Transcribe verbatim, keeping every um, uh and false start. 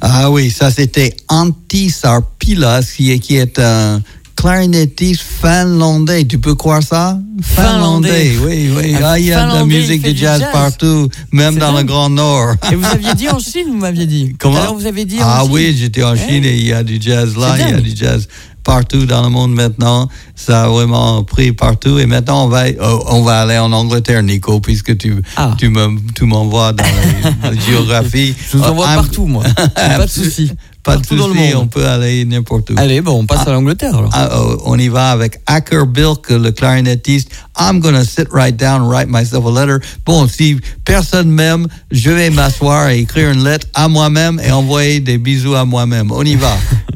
Ah oui, ça c'était Antti Sarpilas, qui est, qui est un clarinettiste finlandais. Tu peux croire ça? Finlandais, oui, oui. Ah, il y a de la musique de jazz, jazz partout, même c'est dans dingue. le Grand Nord. Et vous aviez dit en Chine, vous m'aviez dit. Comment? Alors vous avez dit en ah Chine. oui, j'étais en Chine et il y a du jazz là, il y a du jazz partout dans le monde maintenant. Ça a vraiment pris partout. Et maintenant, on va, on va aller en Angleterre, Nico, puisque tu, ah. tu, me, tu m'envoies dans la, la géographie. Je vous envoie uh, partout, moi. Pas de souci. Pas de souci, on peut aller n'importe où. Allez, bon, on passe ah, à l'Angleterre alors. Ah, oh, on y va avec Acker Bilk, le clarinettiste. I'm gonna sit right down and write myself a letter. Bon, si personne m'aime, je vais m'asseoir et écrire une lettre à moi-même et envoyer des bisous à moi-même. On y va.